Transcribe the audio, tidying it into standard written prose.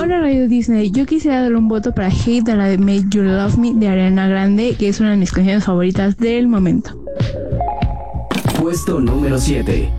Hola Radio Disney, yo quisiera darle un voto para Hate a la de Make You Love Me de Ariana Grande, que es una de mis canciones favoritas del momento. Puesto número 7.